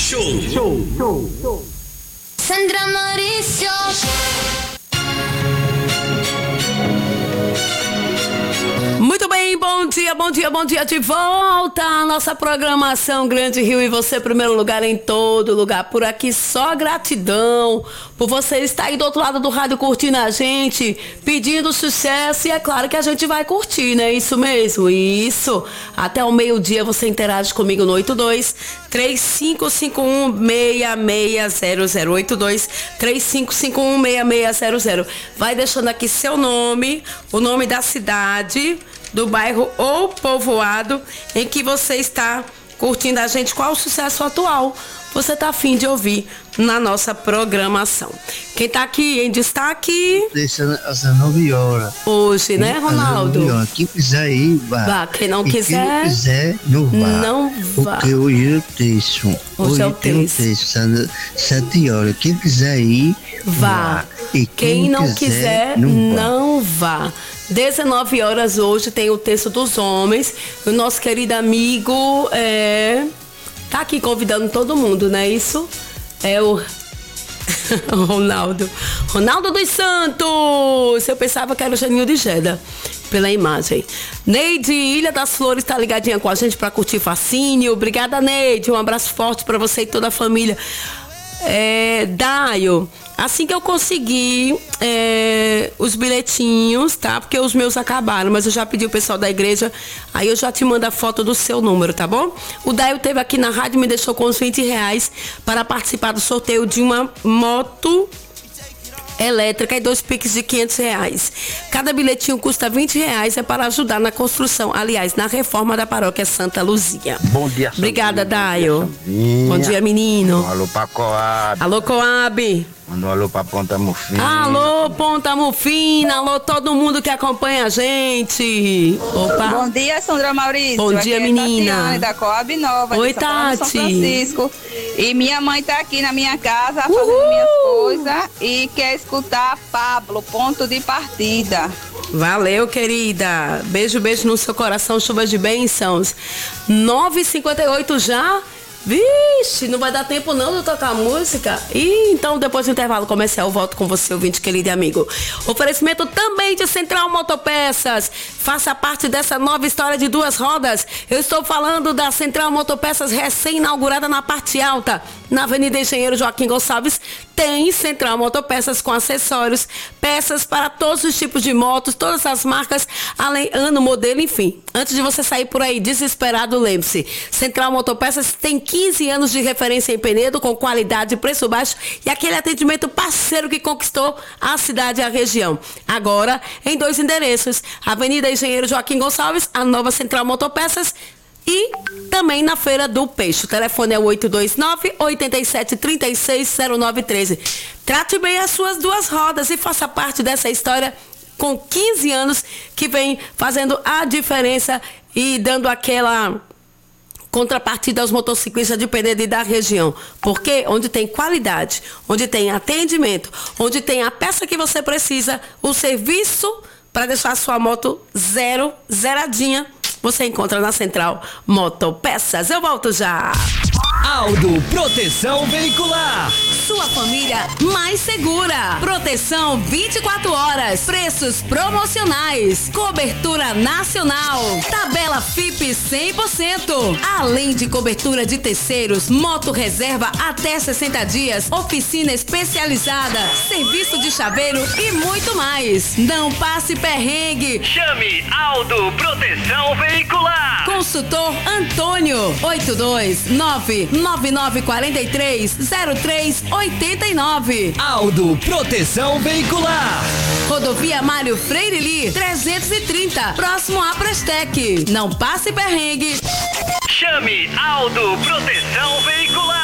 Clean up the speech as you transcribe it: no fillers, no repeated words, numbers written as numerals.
Show. Sandra Maurício. Muito bem, bom dia de volta à nossa programação Grande Rio e você, primeiro lugar em todo lugar. Por aqui só gratidão por você estar aí do outro lado do rádio curtindo a gente, pedindo sucesso, e é claro que a gente vai curtir, né? Isso mesmo, isso. Até o meio-dia você interage comigo no 82-3551-6600, 82-3551-6600. Vai deixando aqui seu nome, o nome da cidade, do bairro ou povoado em que você está curtindo a gente, qual o sucesso atual você está afim de ouvir na nossa programação. Quem está aqui em destaque? Deixa às 9 horas. Hoje, né, Ronaldo? 9 horas. Quem quiser ir, vá. Quem não quiser, quem não quiser, não vá. Não vá. Porque hoje eu texto. Hoje é o tem texto. um texto, 7 horas. Quem quiser ir, vá. E quem não quiser, não vá. 19 horas hoje tem o texto dos homens. O nosso querido amigo tá aqui convidando todo mundo, né? Isso é o Ronaldo dos Santos. Eu pensava que era o Geninho de Geda pela imagem. Neide, Ilha das Flores, tá ligadinha com a gente pra curtir Fascínio. Obrigada, Neide. Um abraço forte pra você e toda a família. Daio, assim que eu conseguir os bilhetinhos, tá? Porque os meus acabaram, mas eu já pedi o pessoal da igreja, aí eu já te mando a foto do seu número, tá bom? O Daio teve aqui na rádio e me deixou com uns R$20 para participar do sorteio de uma moto elétrica e 2 Pix de R$500. Cada bilhetinho custa R$20, é para ajudar na construção, aliás, na reforma da paróquia Santa Luzia. Bom dia, obrigada, Daio. Bom dia, menino. Um alô pra Coab. Alô, Coab. Manda um alô pra Ponta Mufina. Alô, Ponta Mufina. Alô, todo mundo que acompanha a gente. Opa. Bom dia, Sandra Maurício. Bom dia, aqui menina. É Tatiane, da Coab Nova. Oi, de São Paulo, Tati. São Francisco. E minha mãe tá aqui na minha casa fazendo minhas coisas e quer escutar Pablo, Ponto de Partida. Valeu, querida. Beijo no seu coração, chuva de bênçãos. 9h58 já. Vixe, não vai dar tempo não de tocar música. E então, depois do intervalo comercial, eu volto com você, ouvinte querido e amigo. Oferecimento também de Central Motopeças. Faça parte dessa nova história de 2 rodas. Eu estou falando da Central Motopeças, recém-inaugurada na parte alta, na Avenida Engenheiro Joaquim Gonçalves. Tem Central Motopeças com acessórios, peças para todos os tipos de motos, todas as marcas, além ano, modelo, enfim. Antes de você sair por aí desesperado, lembre-se, Central Motopeças tem 15 anos de referência em Penedo, com qualidade, preço baixo e aquele atendimento parceiro que conquistou a cidade e a região. Agora, em 2 endereços, Avenida Engenheiro Joaquim Gonçalves, a nova Central Motopeças, e também na Feira do Peixe. O telefone é o 829-8736-0913. Trate bem as suas 2 rodas e faça parte dessa história com 15 anos que vem fazendo a diferença e dando aquela contrapartida aos motociclistas de Penedo e da região. Porque onde tem qualidade, onde tem atendimento, onde tem a peça que você precisa, o serviço para deixar a sua moto zeradinha, você encontra na Central Motopeças. Eu volto já. Aldo Proteção Veicular. Sua família mais segura. Proteção 24 horas. Preços promocionais. Cobertura nacional. Tabela FIP 100%. Além de cobertura de terceiros, moto reserva até 60 dias. Oficina especializada. Serviço de chaveiro e muito mais. Não passe perrengue. Chame Aldo Proteção Veicular. Consultor Antônio. 829-9943-0389. Aldo Proteção Veicular. Rodovia Mário Freire Lee, 330, próximo à Prestec. Não passe perrengue. Chame Aldo Proteção Veicular.